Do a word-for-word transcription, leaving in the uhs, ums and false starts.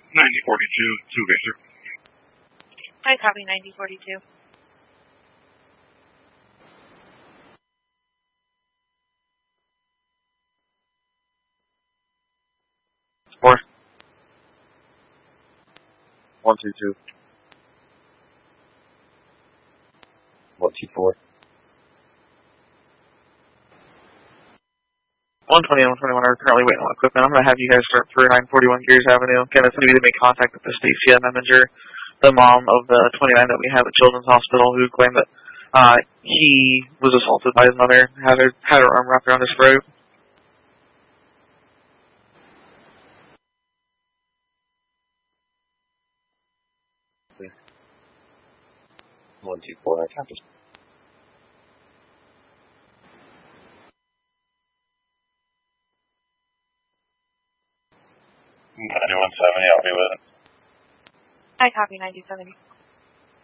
ninety forty-two, two Victor. I copy ninety forty-two. Four. One two two. One two four. One twenty and one twenty one are currently waiting on equipment. I'm gonna have you guys start for nine forty-one Gears Avenue. Again, it's gonna be to make contact with the Stacia manager, the mom of the twenty-nine that we have at Children's Hospital, who claimed that uh, he was assaulted by his mother, had her had her arm wrapped around his throat. One two four. I copy. ninety-one seventy, I'll be with it. I copy ninety seventy.